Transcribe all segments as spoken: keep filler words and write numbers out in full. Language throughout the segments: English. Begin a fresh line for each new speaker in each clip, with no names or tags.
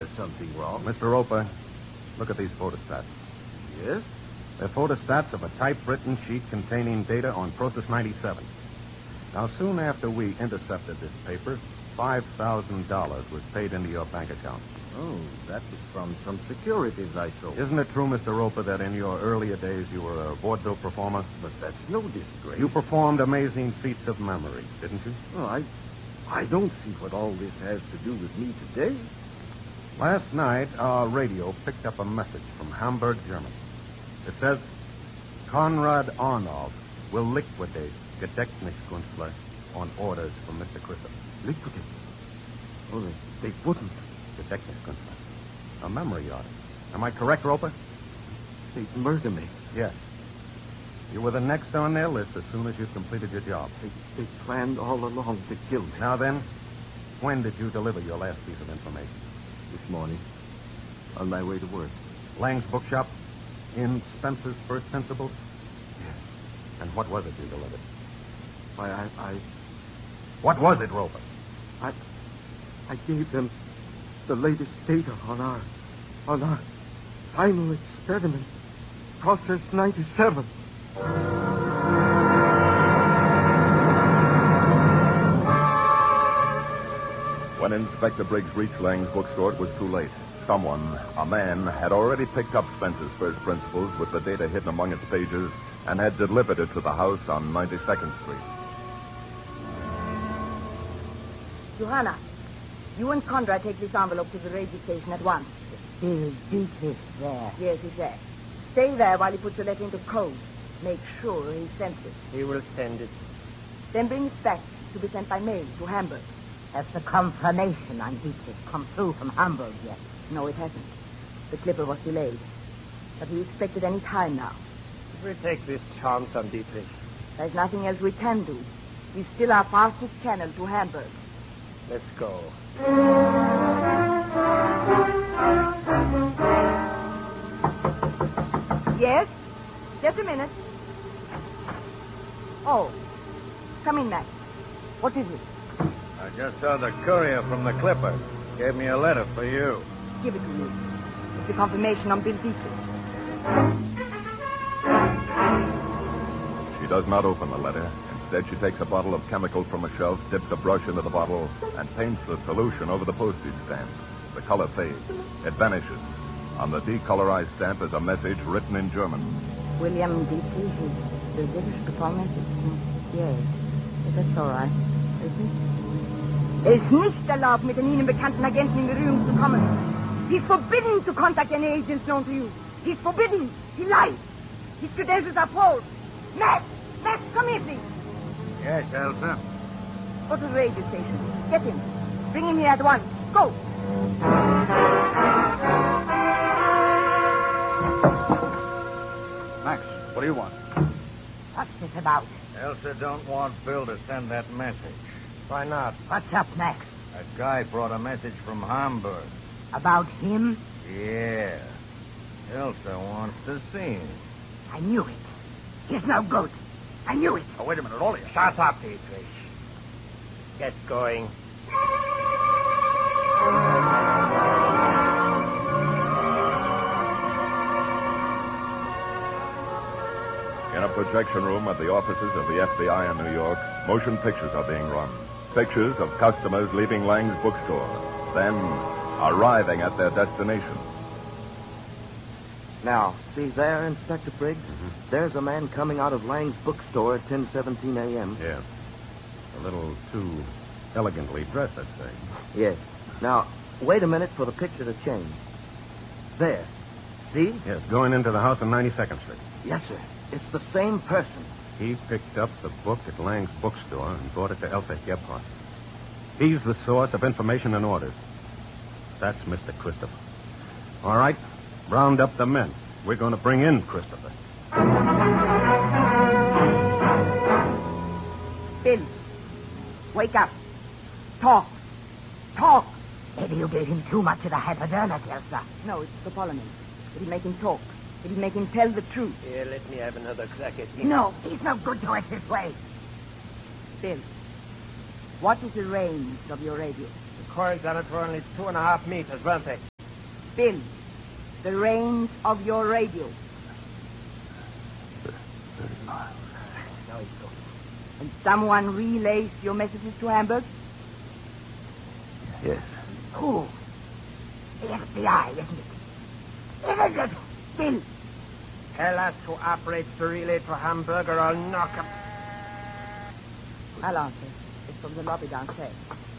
There's something wrong.
Mister Roper, look at these photostats.
Yes?
They're photostats of a typewritten sheet containing data on Process ninety-seven. Now, soon after we intercepted this paper, five thousand dollars was paid into your bank account.
Oh, that is from some securities I sold.
Isn't it true, Mister Roper, that in your earlier days you were a vaudeville performer?
But that's no disgrace.
You performed amazing feats of memory, didn't you?
Oh, I, I don't see what all this has to do with me today.
Last night, our radio picked up a message from Hamburg, Germany. It says, Konrad Arnold will liquidate Gedächtniskünstler on orders from Mister Christopher.
Liquidate? Oh, they, they wouldn't.
Gedächtniskünstler. A memory artist. Am I correct, Roper?
They'd murder me.
Yes. You were the next on their list as soon as you completed your job.
They, they planned all along to kill me.
Now then, when did you deliver your last piece of information?
This morning, on my way to work.
Lang's bookshop in Spencer's First Principles?
Yes.
And what was it you delivered?
Why, I, I...
What was it, Roper?
I... I gave them the latest data on our... on our final experiment. Process ninety-seven.
When Inspector Briggs reached Lang's bookstore, it was too late. Someone, a man, had already picked up Spencer's First Principles with the data hidden among its pages and had delivered it to the house on ninety-second Street.
Johanna, you and Conrad take this envelope to the radio station at once.
Bill Dietrich there.
Yes, he's there. Stay there while he puts the letter into code. Make sure he sends it.
He will send it.
Then bring it back to be sent by mail to Hamburg.
Has the confirmation on Dietrich come through from Hamburg yet?
No, it hasn't. The clipper was delayed. But we expect it any time now.
We'll take this chance on Dietrich.
There's nothing else we can do. He's still our fastest channel to Hamburg.
Let's go.
Yes? Just a minute. Oh. Come in, Max. What is it?
I just saw the courier from the Clipper. Gave me a letter for you.
Give it to me. It's a confirmation on Bill Dietrich.
She does not open the letter. Instead, she takes a bottle of chemical from a shelf, dips a brush into the bottle, and paints the solution over the postage stamp. The color fades. It vanishes. On the decolorized stamp is a message written in German.
William Dietrich is the British performance. Yes. Yes, that's all right. Es ist nicht erlaubt, mit den Ihnen bekannten Agenten in Berührung zu kommen. He's forbidden to contact any agents known to you. He's forbidden. He lies. His credentials are false. Max! Max, come here, please.
Yes, Elsa.
Go to the radio station. Get him. Bring him here at once. Go.
Max, what do you want?
What's this about?
Elsa don't want Bill to send that message.
Why not?
What's up, Max?
That guy brought a message from Hamburg.
About him?
Yeah. Elsa wants to see him.
I knew it. He's no good. I knew it.
Oh, wait a minute, all of you.
Shut up, Dietrich. Get going.
In a projection room at the offices of the F B I in New York, motion pictures are being run. Pictures of customers leaving Lang's bookstore, then arriving at their destination.
Now, see there, Inspector Briggs?
Mm-hmm.
There's a man coming out of Lang's bookstore at ten seventeen a.m.
Yes. A little too elegantly dressed, I'd say.
Yes. Now, wait a minute for the picture to change. There. See?
Yes, going into the house on ninety-second Street.
Yes, sir. It's the same person.
He picked up the book at Lang's bookstore and brought it to Elsa Gebhardt. He's the source of information and orders. That's Mister Christopher. All right, round up the men. We're going to bring in Christopher.
Bill, wake up. Talk. Talk.
Maybe you gave him too much of the hypodermic, Elsa.
No, it's scopolamine. It'll make him talk. It'll make him tell the truth.
Here, let me have another crack at him.
No, he's no good to it this way.
Bill, what is the range of your radio?
The coils on it were only two and a half meters, weren't they?
Bill, the range of your radio.
thirty miles.
No, it's good. And someone relays your messages to Hamburg?
Yes.
Who? The F B I, isn't it? Isn't it? Bill.
Tell us who operates the relay to Hamburg, or I'll knock him.
I'll answer. It's from the lobby downstairs.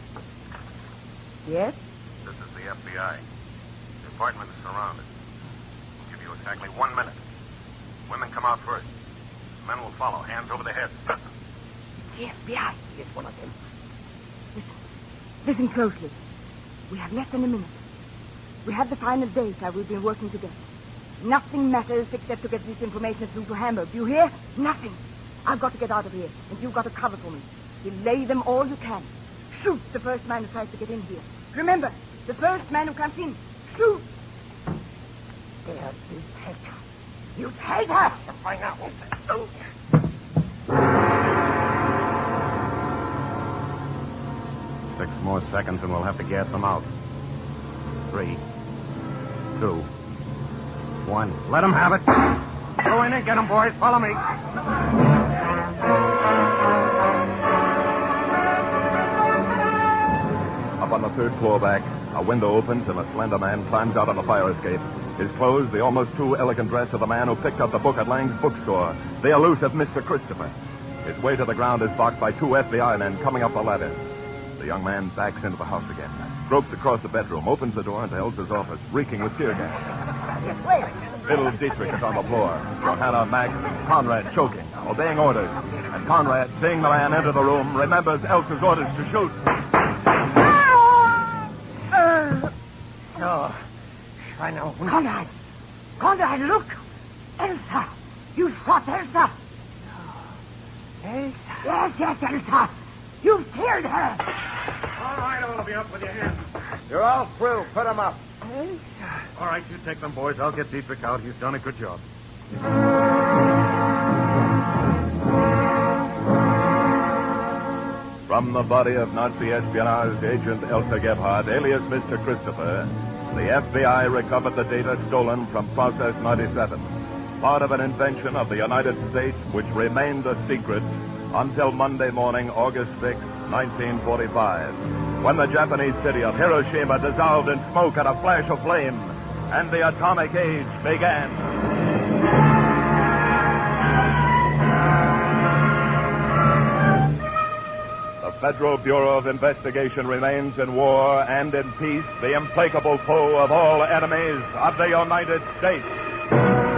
Yes?
This is the F B I. The apartment is surrounded. I'll give you exactly one minute. Women come out first. Men will follow, hands over their heads.
The F B I is one of them. Listen. Listen closely. We have less than a minute. We have the final data we've been working to get. Nothing matters except to get this information through to Hamburg. Do you hear? Nothing. I've got to get out of here, and you've got to cover for me. Delay them all you can. Shoot the first man who tries to get in here. Remember, the first man who comes in. Shoot!
There, you take her. You take her! To find out what to do.
Six more seconds and we'll have to gas them out. Three. Two. One. Let them have it. Go in and get them, boys. Follow me.
Up on the third floor back, a window opens and a slender man climbs out on the fire escape. His clothes, the almost too elegant dress of the man who picked up the book at Lang's bookstore. The elusive Mister Christopher. His way to the ground is blocked by two F B I men coming up the ladder. The young man backs into the house again, gropes across the bedroom, opens the door into Elsa's office, reeking with tear gas. Bill Dietrich is on the floor. Johanna, Max, and Conrad choking, obeying orders. And Conrad, seeing the man enter the room, remembers Elsa's orders to shoot.
No. I know.
Conrad! Conrad, look! Elsa! You shot Elsa!
Elsa?
Yes, yes, Elsa! You've killed her!
All right, all of you, up with your hands.
You're all through. Put them up.
Elsa?
All right, you take them, boys. I'll get Dietrich out. He's done a good job.
From the body of Nazi espionage agent Elsa Gebhardt, alias Mister Christopher, the F B I recovered the data stolen from Process ninety-seven, part of an invention of the United States which remained a secret until Monday morning, August sixth, nineteen forty-five, when the Japanese city of Hiroshima dissolved in smoke at a flash of flame, and the atomic age began. The Federal Bureau of Investigation remains in war and in peace the implacable foe of all enemies of the United States.